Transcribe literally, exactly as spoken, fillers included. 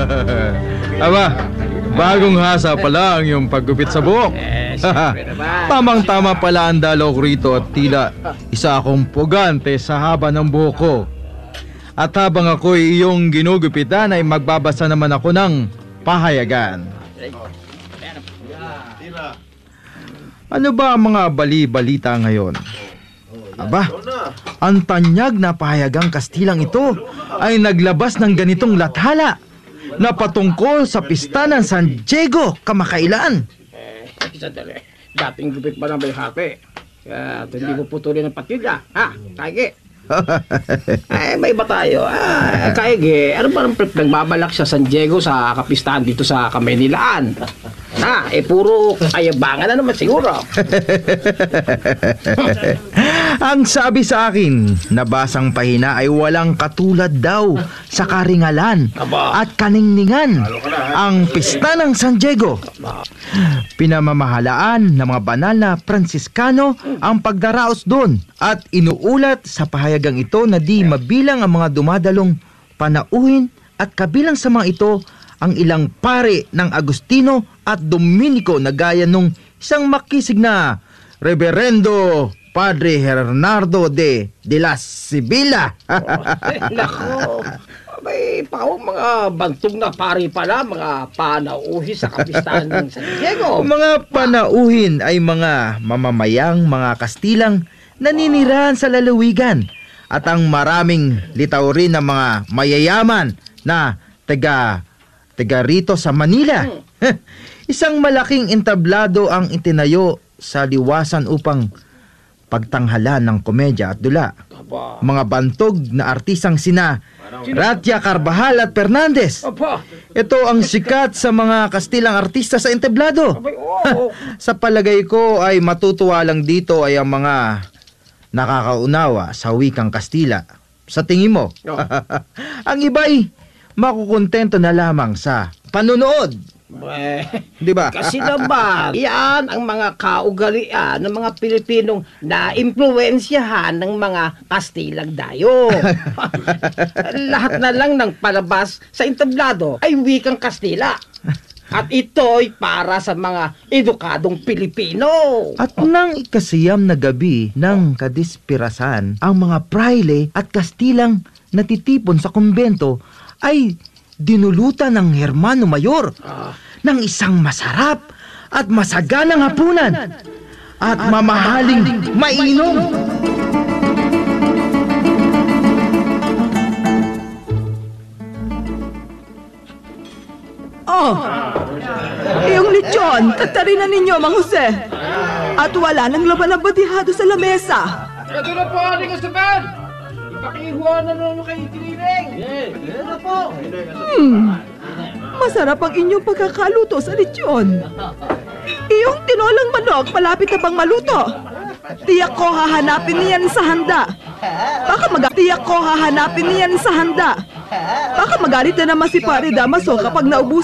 Aba, bagong hasa pala ang iyong paggupit sa buhok. Eh, siyempre naman. Tamang-tama pala ang dalaw ko rito at tila isa akong pugante sa haba ng buhok ko. At habang ako'y iyong ginugupitan ay magbabasa naman ako ng pahayagan. Ano ba ang mga bali-balita ngayon? Aba, ang tanyag na pahayagang Kastilang ito ay naglabas ng ganitong lathala na patungkol sa pista ng San Diego kamakailan. Eh, sandali. Dating gupit pa ng bayhate. Kaya hindi mo putulin ng patilya. Ha? Kage. Ay, may iba tayo. Ah, Kage, ano ba ang nagbabalak sa San Diego sa kapistahan dito sa Kamaynilaan? Na, eh puro ayabangan na naman siguro. Ang sabi sa akin, nabasang pahina ay walang katulad daw sa karingalan Aba. at kaningningan ang pista ng San Diego. Pinamamahalaan ng mga banal na Pransiskano ang pagdaraos doon at inuulat sa pahayagang ito na di mabilang ang mga dumadalong panauhin at kabilang sa mga ito ang ilang pare ng Agustino at Dominico na gaya nung isang makisig na Reverendo Padre Hernando de de la Sibila. Nako, may pawang mga bantog na pari pala, mga panauhi sa kapistahan ng San Diego. Mga panauhin ay mga mamamayang mga Kastilang naninirahan sa lalawigan at ang maraming litaw rin ng mga mayayaman na taga taga rito sa Manila. Isang malaking entablado ang itinayo sa liwasan upang pagtanghalan ng komedya at dula. Aba. Mga bantog na artisang sina Ratia Carbajal at Fernandez. Aba. Ito ang sikat sa mga Kastilang artista sa entablado. Abay, oo. Sa palagay ko ay matutuwa lang dito ay ang mga nakakaunawa sa wikang Kastila. Sa tingin mo? Oh. Ang iba'y makukontento na lamang sa panunood. Eh, Di ba? kasi naman, yan ang mga kaugalian ng mga Pilipinong na-impluensyahan ng mga Kastilang dayo. Lahat na lang ng palabas sa entablado ay wikang Kastila. At ito'y para sa mga edukadong Pilipino. At nang ikasiyam na gabi ng kadispirasan, ang mga praile at Kastilang natitipon sa kumbento ay dinulutan ng Hermano Mayor Ah. ng isang masarap at masaganang hapunan at mamahaling mainom. Oh, yung lechon, tatarin na ninyo, Mang Jose. At wala nang laban na badihado sa lamesa. Ito na po, Aling Esteban! Ipakihuha na naman kay Tiniling! Ito na po! Hmm, masarap ang inyong pagkakaluto sa lechon. Iyong tinolang manok, malapit na bang maluto? Tiyak ko hahanapin niyan sa handa. Baka mag Tiyak ko hahanapin niyan sa handa. Baka magalit na naman si Pare Damaso kapag naubos